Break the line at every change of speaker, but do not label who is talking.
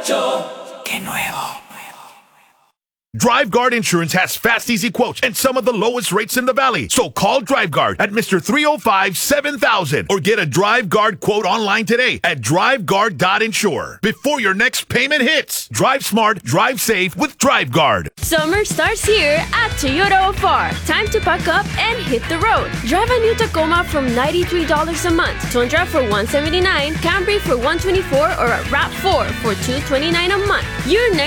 ¡Qué nuevo!
DriveGuard Insurance has fast, easy quotes and some of the lowest rates in the valley. So call DriveGuard at Mr. 305-7000 or get a DriveGuard quote online today at DriveGuard.insure. Before your next payment hits, drive smart, drive safe with DriveGuard.
Summer starts here at Toyota of FAR. Time to pack up and hit the road. Drive a new Tacoma from $93 a month, Tundra for $179, Camry for $124, or a RAV4 for $229 a month. Your next